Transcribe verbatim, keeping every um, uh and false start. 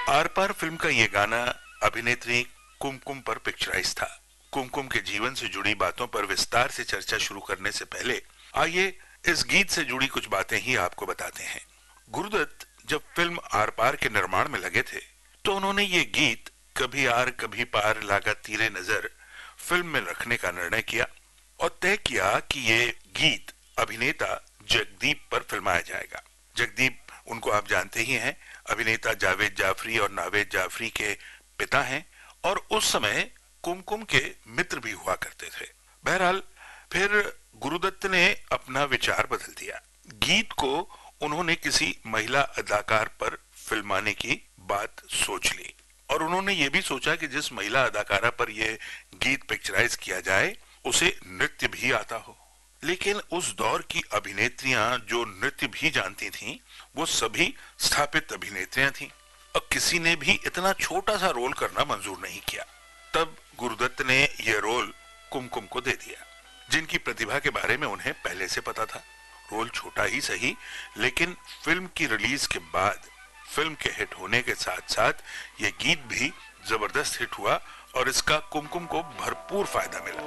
Are par film का ये गाना अभिनेत्री कुमकुम पर पिक्चराइज था। कुमकुम के जीवन से जुड़ी बातों पर विस्तार से चर्चा शुरू करने से पहले आइए इस गीत से जुड़ी कुछ बातें ही आपको बताते हैं। गुरुदत्त जब फिल्म आर पार के निर्माण में लगे थे तो उन्होंने ये गीत कभी आर कभी पार लागा तीरे नजर फिल्म में रखने का निर्णय किया और तय किया कि ये गीत अभिनेता जगदीप पर फिल्माया जाएगा। जगदीप उनको आप जानते ही हैं, अभिनेता जावेद जाफरी और नावेद जाफरी के पिता हैं और उस समय कुमकुम के मित्र भी हुआ करते थे। बहरहाल फिर गुरुदत्त ने अपना विचार बदल दिया। गीत को उन्होंने किसी महिला अदाकार पर फिल्माने की बात सोच ली और उन्होंने ये भी सोचा कि जिस महिला अदाकारा पर यह गीत पिक्चराइज किया जाए उसे नृत्य भी आता हो। लेकिन उस दौर की अभिनेत्रियां जो नृत्य भी जानती थीं, वो सभी स्थापित अभिनेत्रियां थीं और किसी ने भी इतना छोटा सा रोल करना मंजूर नहीं किया। तब गुरुदत्त ने यह रोल कुमकुम को दे दिया, जिनकी प्रतिभा के बारे में उन्हें पहले से पता था। रोल छोटा ही सही, लेकिन फिल्म की रिलीज के बाद फिल्म के हिट होने के साथ साथ यह गीत भी जबरदस्त हिट हुआ और इसका कुमकुम को भरपूर फायदा मिला।